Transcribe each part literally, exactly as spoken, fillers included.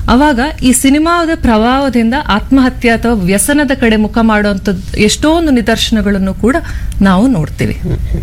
ಅವಾಗ ಈ ಸಿನಿಮಾದ ಪ್ರಭಾವದಿಂದ ಆತ್ಮಹತ್ಯೆ ಅಥವಾ ವ್ಯಸನದ ಕಡೆ ಮುಖ ಮಾಡುವಂಥದ್ದು ಎಷ್ಟೊಂದು ನಿದರ್ಶನಗಳನ್ನು ಕೂಡ ನಾವು ನೋಡ್ತೀವಿ.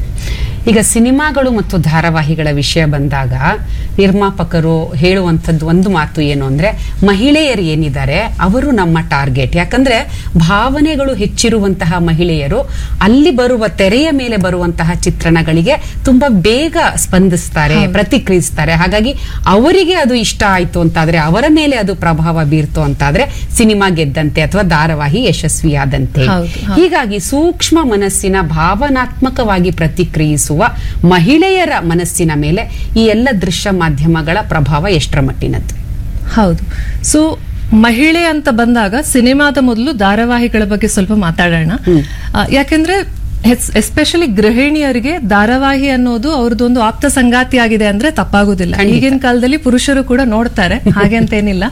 ಈಗ ಸಿನಿಮಾಗಳು ಮತ್ತು ಧಾರಾವಾಹಿಗಳ ವಿಷಯ ಬಂದಾಗ ನಿರ್ಮಾಪಕರು ಹೇಳುವಂಥದ್ದು ಒಂದು ಮಾತು ಏನು ಅಂದ್ರೆ, ಮಹಿಳೆಯರು ಏನಿದ್ದಾರೆ ಅವರು ನಮ್ಮ ಟಾರ್ಗೆಟ್. ಯಾಕಂದ್ರೆ ಭಾವನೆಗಳು ಹೆಚ್ಚಿರುವಂತಹ ಮಹಿಳೆಯರು ಅಲ್ಲಿ ಬರುವ ತೆರೆಯ ಮೇಲೆ ಬರುವಂತಹ ಚಿತ್ರಣಗಳಿಗೆ ತುಂಬಾ ಬೇಗ ಸ್ಪಂದಿಸ್ತಾರೆ, ಪ್ರತಿಕ್ರಿಯಿಸ್ತಾರೆ. ಹಾಗಾಗಿ ಅವರಿಗೆ ಅದು ಇಷ್ಟ ಆಯ್ತು ಅಂತಾದ್ರೆ, ಅವರ ಮೇಲೆ ಅದು ಪ್ರಭಾವ ಬೀರ್ತು ಅಂತಾದ್ರೆ ಸಿನಿಮಾ ಗೆದ್ದಂತೆ ಅಥವಾ ಧಾರಾವಾಹಿ ಯಶಸ್ವಿಯಾದಂತೆ. ಹೀಗಾಗಿ ಸೂಕ್ಷ್ಮ ಮನಸ್ಸಿನ ಭಾವನಾತ್ಮಕವಾಗಿ ಪ್ರತಿಕ್ರಿಯಿಸುವ ಮಹಿಳೆಯರ ಮನಸ್ಸಿನ ಮೇಲೆ ಈ ಎಲ್ಲ ದೃಶ್ಯ ಮಾಧ್ಯಮಗಳ ಪ್ರಭಾವ ಎಷ್ಟರ ಮಟ್ಟಿನದ್ದು? ಹೌದು. ಸೊ ಮಹಿಳೆ ಅಂತ ಬಂದಾಗ ಸಿನಿಮಾದ ಮೊದಲು ಧಾರಾವಾಹಿಗಳ ಬಗ್ಗೆ ಸ್ವಲ್ಪ ಮಾತಾಡೋಣ. ಯಾಕೆಂದ್ರೆ ಎಸ್ಪೆಷಲಿ ಗೃಹಿಣಿಯರಿಗೆ ಧಾರಾವಾಹಿ ಅನ್ನೋದು ಅವ್ರದ್ದೊಂದು ಆಪ್ತ ಸಂಗಾತಿ ಆಗಿದೆ ಅಂದ್ರೆ ತಪ್ಪಾಗುದಿಲ್ಲ. ಈಗಿನ ಕಾಲದಲ್ಲಿ ಪುರುಷರು ಕೂಡ ನೋಡ್ತಾರೆ, ಹಾಗೆ ಅಂತ ಏನಿಲ್ಲ.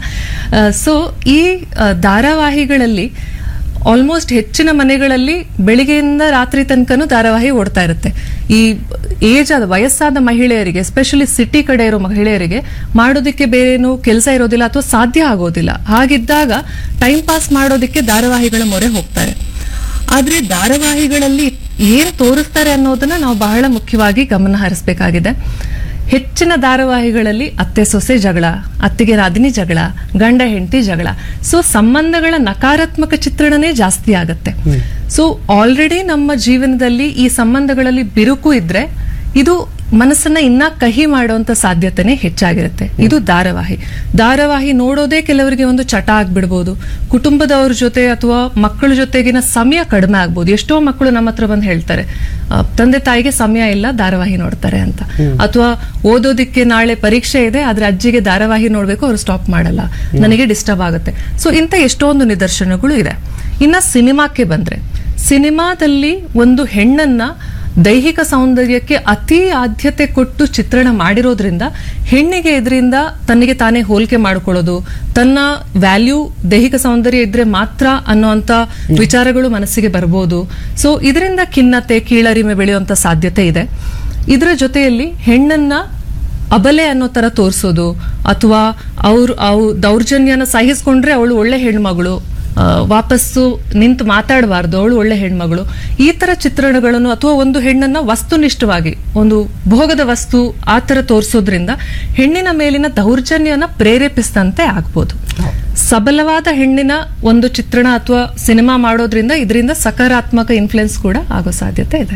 ಸೊ ಈ ಧಾರಾವಾಹಿಗಳಲ್ಲಿ ಆಲ್ಮೋಸ್ಟ್ ಹೆಚ್ಚಿನ ಮನೆಗಳಲ್ಲಿ ಬೆಳಿಗ್ಗೆಯಿಂದ ರಾತ್ರಿ ತನಕನೂ ಧಾರಾವಾಹಿ ಓಡ್ತಾ ಇರುತ್ತೆ. ಈ ಏಜ್ ಆದ ವಯಸ್ಸಾದ ಮಹಿಳೆಯರಿಗೆ, ಎಸ್ಪೆಷಲಿ ಸಿಟಿ ಕಡೆ ಇರೋ ಮಹಿಳೆಯರಿಗೆ ಮಾಡೋದಕ್ಕೆ ಬೇರೇನು ಕೆಲಸ ಇರೋದಿಲ್ಲ ಅಥವಾ ಸಾಧ್ಯ ಆಗೋದಿಲ್ಲ. ಹಾಗಿದ್ದಾಗ ಟೈಮ್ ಪಾಸ್ ಮಾಡೋದಕ್ಕೆ ಧಾರಾವಾಹಿಗಳ ಮೊರೆ ಹೋಗ್ತಾರೆ. ಆದ್ರೆ ಧಾರಾವಾಹಿಗಳಲ್ಲಿ ಏನ್ ತೋರಿಸ್ತಾರೆ ಅನ್ನೋದನ್ನ ನಾವು ಬಹಳ ಮುಖ್ಯವಾಗಿ ಗಮನ ಹರಿಸಬೇಕಾಗಿದೆ. ಹೆಚ್ಚಿನ ಧಾರಾವಾಹಿಗಳಲ್ಲಿ ಅತ್ತೆ ಸೊಸೆ ಜಗಳ, ಅತ್ತಿಗೆ ನಾದಿನಿ ಜಗಳ, ಗಂಡ ಹೆಂಡತಿ ಜಗಳ. ಸೊ ಸಂಬಂಧಗಳ ನಕಾರಾತ್ಮಕ ಚಿತ್ರಣನೇ ಜಾಸ್ತಿ ಆಗತ್ತೆ. ಸೊ ಆಲ್ರೆಡಿ ನಮ್ಮ ಜೀವನದಲ್ಲಿ ಈ ಸಂಬಂಧಗಳಲ್ಲಿ ಬಿರುಕು ಇದ್ರೆ ಇದು ಮನಸ್ಸನ್ನ ಇನ್ನ ಕಹಿ ಮಾಡುವಂತ ಸಾಧ್ಯತೆನೆ ಹೆಚ್ಚಾಗಿರುತ್ತೆ. ಇದು ಧಾರಾವಾಹಿ. ಧಾರಾವಾಹಿ ನೋಡೋದೇ ಕೆಲವರಿಗೆ ಒಂದು ಚಟ ಆಗ್ಬಿಡ್ಬೋದು. ಕುಟುಂಬದವ್ರ ಜೊತೆ ಅಥವಾ ಮಕ್ಕಳ ಜೊತೆಗಿನ ಸಮಯ ಕಡಿಮೆ ಆಗ್ಬೋದು. ಎಷ್ಟೋ ಮಕ್ಕಳು ನಮ್ಮ ಹತ್ರ ಬಂದು ಹೇಳ್ತಾರೆ, ತಂದೆ ತಾಯಿಗೆ ಸಮಯ ಇಲ್ಲ, ಧಾರಾವಾಹಿ ನೋಡ್ತಾರೆ ಅಂತ. ಅಥವಾ ಓದೋದಿಕ್ಕೆ ನಾಳೆ ಪರೀಕ್ಷೆ ಇದೆ, ಆದ್ರೆ ಅಜ್ಜಿಗೆ ಧಾರಾವಾಹಿ ನೋಡ್ಬೇಕು, ಅವ್ರು ಸ್ಟಾಪ್ ಮಾಡಲ್ಲ, ನನಗೆ ಡಿಸ್ಟರ್ಬ್ ಆಗುತ್ತೆ. ಸೊ ಇಂಥ ಎಷ್ಟೊಂದು ನಿದರ್ಶನಗಳು ಇದೆ. ಇನ್ನ ಸಿನಿಮಾಕ್ಕೆ ಬಂದ್ರೆ, ಸಿನಿಮಾದಲ್ಲಿ ಒಂದು ಹೆಣ್ಣನ್ನ ದೈಹಿಕ ಸೌಂದರ್ಯಕ್ಕೆ ಅತಿ ಆದ್ಯತೆ ಕೊಟ್ಟು ಚಿತ್ರಣ ಮಾಡಿರೋದ್ರಿಂದ ಹೆಣ್ಣಿಗೆ ಇದರಿಂದ ತನಗೆ ತಾನೇ ಹೋಲಿಕೆ ಮಾಡಿಕೊಳ್ಳೋದು, ತನ್ನ ವ್ಯಾಲ್ಯೂ ದೈಹಿಕ ಸೌಂದರ್ಯ ಇದ್ರೆ ಮಾತ್ರ ಅನ್ನೋಂತ ವಿಚಾರಗಳು ಮನಸ್ಸಿಗೆ ಬರ್ಬೋದು. ಸೊ ಇದರಿಂದ ಖಿನ್ನತೆ, ಕೀಳರಿಮೆ ಬೆಳೆಯುವಂತ ಸಾಧ್ಯತೆ ಇದೆ. ಇದರ ಜೊತೆಯಲ್ಲಿ ಹೆಣ್ಣನ್ನ ಅಬಲೆ ಅನ್ನೋ ತರ ತೋರಿಸೋದು, ಅಥವಾ ಅವ್ರು ಅವು ದೌರ್ಜನ್ಯನ ಸಹಿಸ್ಕೊಂಡ್ರೆ ಅವಳು ಒಳ್ಳೆ ಹೆಣ್ಮಗಳು, ವಾಪಸ್ಸು ನಿಂತು ಮಾತಾಡಬಾರ್ದು, ಅವಳು ಒಳ್ಳೆ ಹೆಣ್ಮಗಳು, ಈ ತರ ಚಿತ್ರಣಗಳನ್ನು, ಅಥವಾ ಒಂದು ಹೆಣ್ಣನ್ನ ವಸ್ತುನಿಷ್ಠವಾಗಿ ಒಂದು ಭೋಗದ ವಸ್ತು ಆ ತರ ತೋರಿಸೋದ್ರಿಂದ ಹೆಣ್ಣಿನ ಮೇಲಿನ ದೌರ್ಜನ್ಯನ ಪ್ರೇರೇಪಿಸಿದಂತೆ ಆಗ್ಬೋದು. ಸಬಲವಾದ ಹೆಣ್ಣಿನ ಒಂದು ಚಿತ್ರಣ ಅಥವಾ ಸಿನಿಮಾ ಮಾಡೋದ್ರಿಂದ ಇದರಿಂದ ಸಕಾರಾತ್ಮಕ ಇನ್ಫ್ಲುಯೆನ್ಸ್ ಕೂಡ ಆಗೋ ಸಾಧ್ಯತೆ ಇದೆ.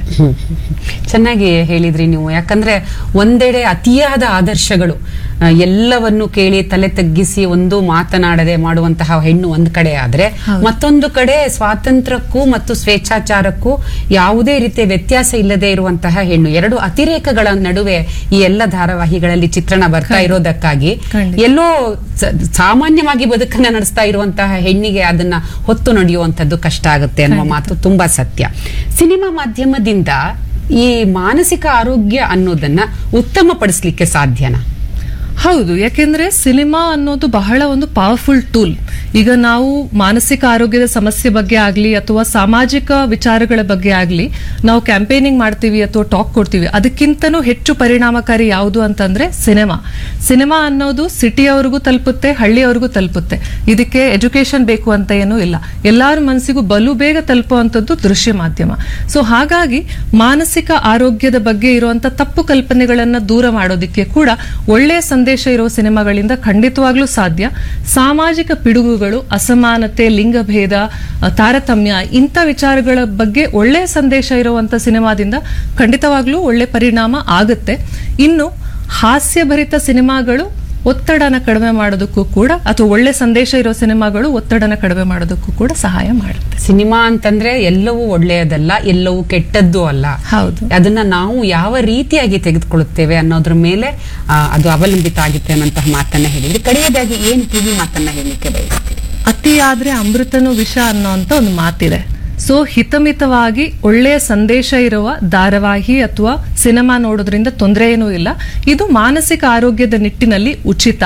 ಚೆನ್ನಾಗಿ ಹೇಳಿದ್ರಿ ನೀವು. ಯಾಕಂದ್ರೆ ಒಂದೆಡೆ ಅತಿಯಾದ ಆದರ್ಶಗಳು ಎಲ್ಲವನ್ನು ಕೇಳಿ ತಲೆ ತಗ್ಗಿಸಿ ಒಂದು ಮಾತನಾಡದೆ ಮಾಡುವಂತಹ ಹೆಣ್ಣು ಒಂದ್ ಕಡೆ ಆದ್ರೆ, ಮತ್ತೊಂದು ಕಡೆ ಸ್ವಾತಂತ್ರ್ಯಕ್ಕೂ ಮತ್ತು ಸ್ವೇಚ್ಛಾಚಾರಕ್ಕೂ ಯಾವುದೇ ರೀತಿಯ ವ್ಯತ್ಯಾಸ ಇಲ್ಲದೆ ಇರುವಂತಹ ಹೆಣ್ಣು, ಎರಡು ಅತಿರೇಕಗಳ ನಡುವೆ ಈ ಎಲ್ಲ ಧಾರಾವಾಹಿಗಳಲ್ಲಿ ಚಿತ್ರಣ ಬರ್ತಾ ಇರೋದಕ್ಕಾಗಿ ಎಲ್ಲೋ ಸಾಮಾನ್ಯವಾಗಿ ಬದುಕನ್ನ ನಡೆಸ್ತಾ ಇರುವಂತಹ ಹೆಣ್ಣಿಗೆ ಅದನ್ನ ಹೊತ್ತು ನಡೆಯುವಂತದ್ದು ಕಷ್ಟ ಆಗುತ್ತೆ ಅನ್ನುವ ಮಾತು ತುಂಬಾ ಸತ್ಯ. ಸಿನಿಮಾ ಮಾಧ್ಯಮದಿಂದ ಈ ಮಾನಸಿಕ ಆರೋಗ್ಯ ಅನ್ನೋದನ್ನ ಉತ್ತಮಪಡಿಸ್ಲಿಕ್ಕೆ ಸಾಧ್ಯನಾ? ಹೌದು. ಯಾಕೆಂದ್ರೆ ಸಿನಿಮಾ ಅನ್ನೋದು ಬಹಳ ಒಂದು ಪವರ್ಫುಲ್ ಟೂಲ್. ಈಗ ನಾವು ಮಾನಸಿಕ ಆರೋಗ್ಯದ ಸಮಸ್ಯೆ ಬಗ್ಗೆ ಆಗ್ಲಿ ಅಥವಾ ಸಾಮಾಜಿಕ ವಿಚಾರಗಳ ಬಗ್ಗೆ ಆಗ್ಲಿ ನಾವು ಕ್ಯಾಂಪೇನಿಂಗ್ ಮಾಡ್ತೀವಿ ಅಥವಾ ಟಾಕ್ ಕೊಡ್ತೀವಿ, ಅದಕ್ಕಿಂತನೂ ಹೆಚ್ಚು ಪರಿಣಾಮಕಾರಿ ಯಾವುದು ಅಂತಂದ್ರೆ ಸಿನಿಮಾ. ಸಿನಿಮಾ ಅನ್ನೋದು ಸಿಟಿಯವರೆಗೂ ತಲುಪುತ್ತೆ, ಹಳ್ಳಿಯವರೆಗೂ ತಲುಪುತ್ತೆ. ಇದಕ್ಕೆ ಎಜುಕೇಶನ್ ಬೇಕು ಅಂತ ಏನೂ ಇಲ್ಲ. ಎಲ್ಲಾರ ಮನಸ್ಸಿಗೂ ಬಲು ಬೇಗ ತಲುಪುವಂಥದ್ದು ದೃಶ್ಯ ಮಾಧ್ಯಮ. ಸೊ ಹಾಗಾಗಿ ಮಾನಸಿಕ ಆರೋಗ್ಯದ ಬಗ್ಗೆ ಇರುವಂತ ತಪ್ಪು ಕಲ್ಪನೆಗಳನ್ನ ದೂರ ಮಾಡೋದಿಕ್ಕೆ ಕೂಡ ಒಳ್ಳೆಯ ಸಂದೇಶ ಇರೋ ಸಿನಿಮಾಗಳಿಂದ ಖಂಡಿತವಾಗ್ಲೂ ಸಾಧ್ಯ. ಸಾಮಾಜಿಕ ಪಿಡುಗುಗಳು, ಅಸಮಾನತೆ, ಲಿಂಗಭೇದ, ತಾರತಮ್ಯ ಇಂಥ ವಿಚಾರಗಳ ಬಗ್ಗೆ ಒಳ್ಳೆಯ ಸಂದೇಶ ಇರುವಂತ ಸಿನಿಮಾದಿಂದ ಖಂಡಿತವಾಗ್ಲೂ ಒಳ್ಳೆ ಪರಿಣಾಮ ಆಗುತ್ತೆ. ಇನ್ನು ಹಾಸ್ಯಭರಿತ ಸಿನಿಮಾಗಳು ಒತ್ತಡನ ಕಡಿಮೆ ಮಾಡೋದಕ್ಕೂ ಕೂಡ, ಅಥವಾ ಒಳ್ಳೆ ಸಂದೇಶ ಇರೋ ಸಿನಿಮಾಗಳು ಒತ್ತಡನ ಕಡಿಮೆ ಮಾಡೋದಕ್ಕೂ ಕೂಡ ಸಹಾಯ ಮಾಡುತ್ತೆ. ಸಿನಿಮಾ ಅಂತಂದ್ರೆ ಎಲ್ಲವೂ ಒಳ್ಳೆಯದಲ್ಲ, ಎಲ್ಲವೂ ಕೆಟ್ಟದ್ದು ಅಲ್ಲ. ಹೌದು. ಅದನ್ನ ನಾವು ಯಾವ ರೀತಿಯಾಗಿ ತೆಗೆದುಕೊಳ್ಳುತ್ತೇವೆ ಅನ್ನೋದ್ರ ಮೇಲೆ ಅದು ಅವಲಂಬಿತ ಆಗುತ್ತೆ ಅನ್ನೋಂತಹ ಮಾತನ್ನ ಹೇಳಿದ್ರಿ. ಕಡೆಯದಾಗಿ ಏನು ಕಿವಿ ಮಾತನ್ನ ಹೇಳಲಿಕ್ಕೆ ಬಯಸ್ತೀವಿ? ಅತಿ ಆದ್ರೆ ಅಮೃತನು ವಿಷ ಅನ್ನೋಂತ ಒಂದು ಮಾತಿದೆ. ಸೊ ಹಿತಮಿತವಾಗಿ ಒಳ್ಳೆಯ ಸಂದೇಶ ಇರುವ ಧಾರಾವಾಹಿ ಅಥವಾ ಸಿನಿಮಾ ನೋಡೋದ್ರಿಂದ ತೊಂದರೆ ಏನೂ ಇಲ್ಲ. ಇದು ಮಾನಸಿಕ ಆರೋಗ್ಯದ ನಿಟ್ಟಿನಲ್ಲಿ ಉಚಿತ.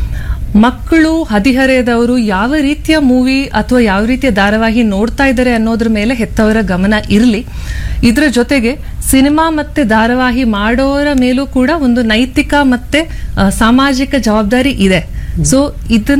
ಮಕ್ಕಳು, ಹದಿಹರೆಯದವರು ಯಾವ ರೀತಿಯ ಮೂವಿ ಅಥವಾ ಯಾವ ರೀತಿಯ ಧಾರಾವಾಹಿ ನೋಡ್ತಾ ಇದ್ದಾರೆ ಅನ್ನೋದ್ರ ಮೇಲೆ ಹೆತ್ತವರ ಗಮನ ಇರಲಿ. ಇದರ ಜೊತೆಗೆ ಸಿನಿಮಾ ಮತ್ತೆ ಧಾರಾವಾಹಿ ಮಾಡೋರ ಮೇಲೂ ಕೂಡ ಒಂದು ನೈತಿಕ ಮತ್ತೆ ಸಾಮಾಜಿಕ ಜವಾಬ್ದಾರಿ ಇದೆ. ಸೊ ಇದನ್ನ